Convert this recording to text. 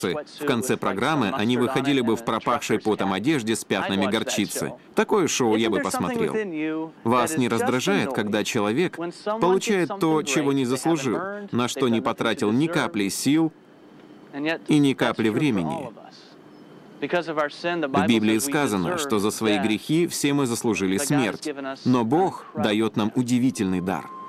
В конце программы они выходили бы в пропахшей потом одежде с пятнами горчицы. Такое шоу я бы посмотрел. Вас не раздражает, когда человек получает то, чего не заслужил, на что не потратил ни капли сил и ни капли времени? В Библии сказано, что за свои грехи все мы заслужили смерть, но Бог дает нам удивительный дар.